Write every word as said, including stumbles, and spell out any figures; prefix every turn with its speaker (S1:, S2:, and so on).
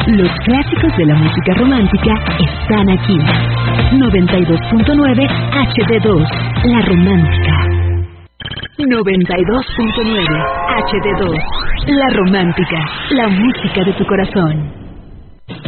S1: Los clásicos de la música romántica están aquí. noventa y dos punto nueve H D dos, La Romántica. noventa y dos punto nueve H D dos, La Romántica, la música de tu corazón.